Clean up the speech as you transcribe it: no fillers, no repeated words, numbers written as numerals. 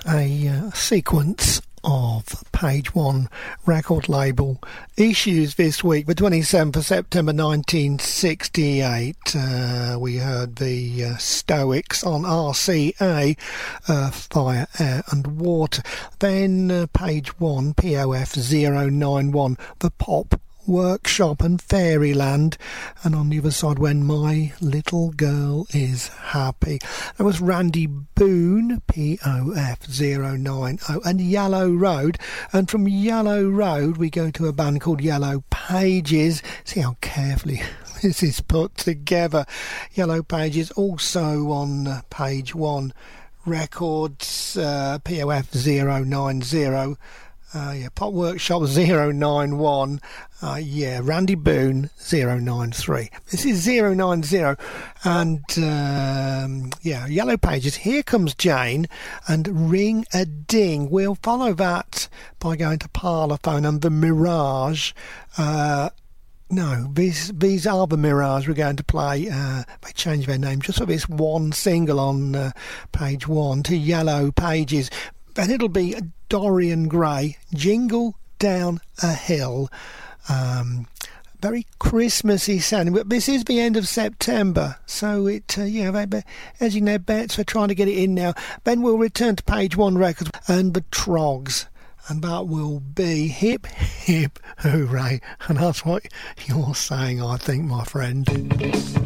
a sequence of Page One record label issues this week. The 27th of September 1968, we heard the Stoics on RCA, Fire, Air and Water. Then Page One, POF 091, The Pop Workshop and Fairyland, and on the other side, When My Little Girl Is Happy. That was Randy Boone, POF 090, and Yellow Road. And from Yellow Road we go to a band called Yellow Pages. See how carefully this is put together. Yellow Pages, also on Page One Records, POF 090. Pop Workshop 091, Randy Boone 093. This is 090, and Yellow Pages, Here Comes Jane, and Ring a Ding. We'll follow that by going to Parlophone and The Mirage. No, these are The Mirage we're going to play. They changed their name just for this one single on Page One to Yellow Pages. And it'll be Dorian Gray, Jingle Down a Hill. Very Christmassy sounding, but this is the end of September, so they're hedging their bets for trying to get it in now. Then we'll return to Page One Records and the Trogs, and that will be Hip Hip Hooray, and that's what you're saying, I think, my friend.